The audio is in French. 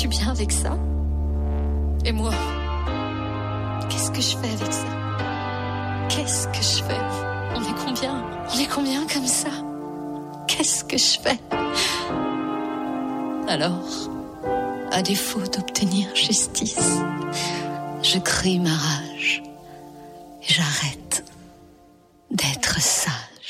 es-tu bien avec ça? Et moi, qu'est-ce que je fais avec ça? Qu'est-ce que je fais? On est combien? On est combien comme ça? Qu'est-ce que je fais? Alors, à défaut d'obtenir justice, je crie ma rage et j'arrête d'être sage.